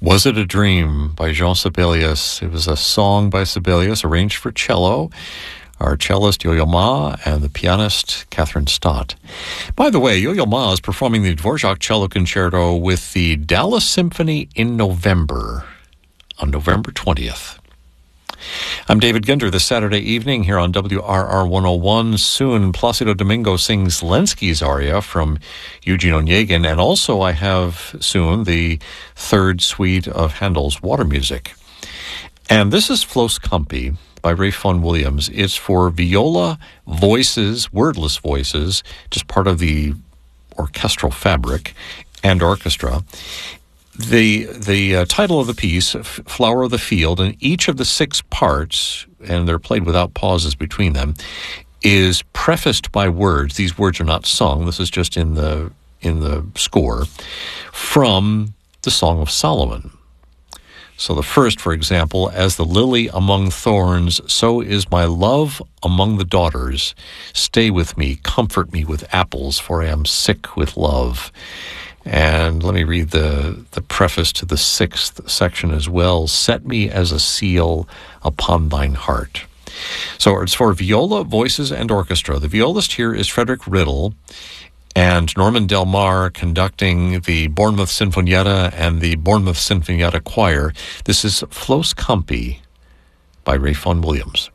Was It a Dream by Jean Sibelius. It was a song by Sibelius arranged for cello, our cellist Yo-Yo Ma, and the pianist Catherine Stott. By the way, Yo-Yo Ma is performing the Dvorak Cello Concerto with the Dallas Symphony in November, on November 20th. I'm David Ginder. This Saturday evening here on WRR 101. Soon, Placido Domingo sings Lenski's aria from Eugene Onegin. And also I have soon the third suite of Handel's Water Music. And this is Flos Campi by Ralph Vaughan Williams. It's for viola, voices, wordless voices, just part of the orchestral fabric, and orchestra. The title of the piece, Flower of the Field, and each of the 6 parts, and they're played without pauses between them, is prefaced by words. These words are not sung. This is just in the score from the Song of Solomon. So the first, for example, as the lily among thorns, so is my love among the daughters. Stay with me, comfort me with apples, for I am sick with love. And let me read the preface to the 6th section as well. Set me as a seal upon thine heart. So it's for viola, voices, and orchestra. The violist here is Frederick Riddle, and Norman Del Mar conducting the Bournemouth Sinfonietta and the Bournemouth Sinfonietta Choir. This is Flos Campi by Ralph Vaughan Williams.